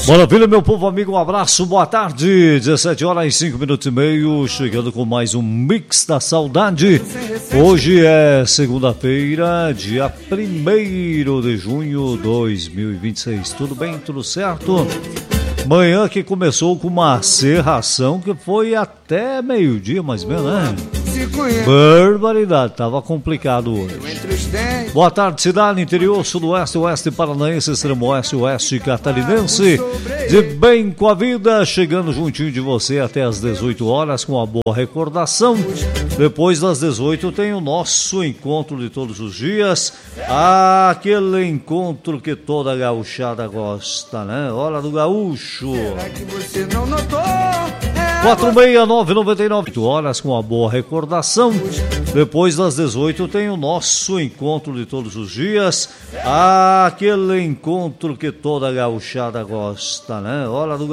Maravilha, meu povo amigo, um abraço, boa tarde, 17 horas e 5 minutos e meio, chegando com mais um Mix da Saudade. Hoje é segunda-feira, dia 1º de junho de 2026, tudo bem, tudo certo? Manhã que começou com uma serração que foi até meio-dia, mais ou menos, né? Barbaridade, tava complicado hoje. Boa tarde, cidade, interior, sudoeste, oeste paranaense, extremo oeste, oeste catarinense. De bem com a vida, chegando juntinho de você até as 18 horas com uma boa recordação. Depois das 18 tem o nosso encontro de todos os dias. Aquele encontro que toda gauchada gosta, né? Hora do gaúcho. Será que você não notou? 46999 horas com a boa recordação. Depois das 18 tem o nosso encontro de todos os dias. Aquele encontro que toda gauchada gosta, né? Hora do